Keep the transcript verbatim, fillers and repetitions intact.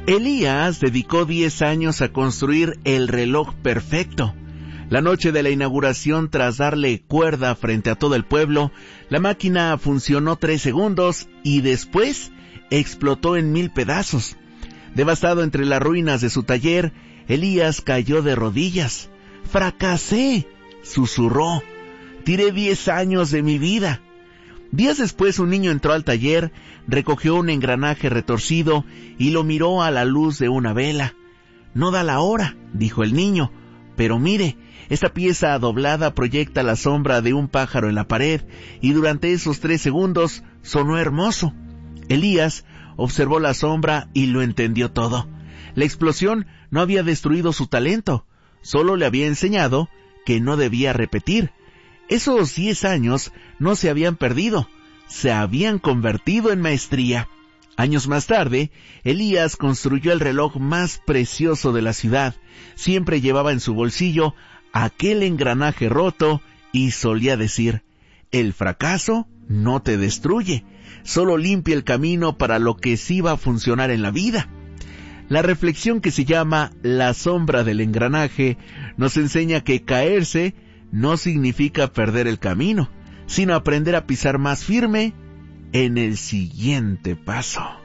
Elías dedicó diez años a construir el reloj perfecto. La noche de la inauguración, tras darle cuerda frente a todo el pueblo, la máquina funcionó tres segundos y después explotó en mil pedazos. Devastado entre las ruinas de su taller, Elías cayó de rodillas. «¡Fracasé!», susurró. «Tiré diez años de mi vida». Días después un niño entró al taller, recogió un engranaje retorcido y lo miró a la luz de una vela. «No da la hora», dijo el niño, «pero mire, esta pieza doblada proyecta la sombra de un pájaro en la pared y durante esos tres segundos sonó hermoso». Elías observó la sombra y lo entendió todo. La explosión no había destruido su talento, solo le había enseñado que no debía repetir. Esos diez años no se habían perdido, se habían convertido en maestría. Años más tarde, Elías construyó el reloj más precioso de la ciudad. Siempre llevaba en su bolsillo aquel engranaje roto y solía decir: «El fracaso no te destruye, solo limpia el camino para lo que sí va a funcionar en la vida». La reflexión, que se llama La sombra del engranaje, nos enseña que caerse no significa perder el camino, sino aprender a pisar más firme en el siguiente paso.